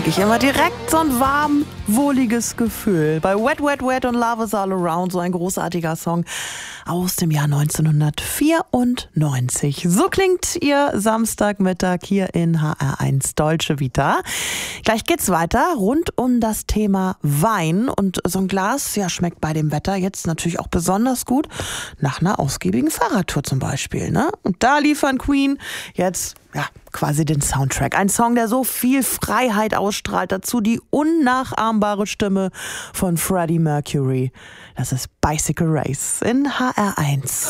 kriege ich immer direkt so ein warm, wohliges Gefühl. Bei Wet, Wet, Wet und Love is All Around, so ein großartiger Song aus dem Jahr 1994. So klingt Ihr Samstagmittag hier in HR1 Dolce Vita. Gleich geht's weiter rund um das Thema Wein. Und so ein Glas, ja, schmeckt bei dem Wetter jetzt natürlich auch besonders gut nach einer ausgiebigen Fahrradtour zum Beispiel, ne? Und da liefern Queen jetzt quasi den Soundtrack. Ein Song, der so viel Freiheit ausstrahlt. Dazu die unnachahmbare Stimme von Freddie Mercury. Das ist Bicycle Race in HR1.